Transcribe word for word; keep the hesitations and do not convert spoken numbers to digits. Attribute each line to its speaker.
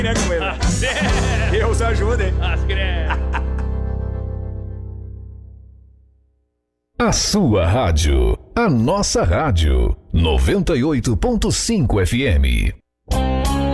Speaker 1: né, companheiro? Deus ajuda, hein?
Speaker 2: A sua rádio, a nossa rádio, noventa e oito ponto cinco F M.